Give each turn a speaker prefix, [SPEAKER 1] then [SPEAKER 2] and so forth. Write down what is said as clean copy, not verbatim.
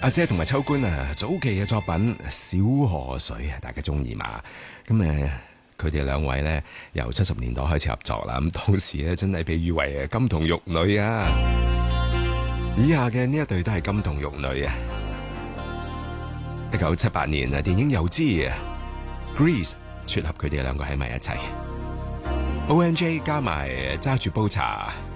[SPEAKER 1] 阿姐同埋秋官啊，早期嘅作品《小河水》啊，大家中意嘛？咁佢哋兩位咧由70年代開始合作啦，咁當時咧真係被譽為金童玉女啊！以下嘅呢一對都係金童玉女啊！1978年啊，電影《油脂》啊 Grease 撮合佢哋兩個喺埋一齊 ，ONJ 加埋揸住煲茶。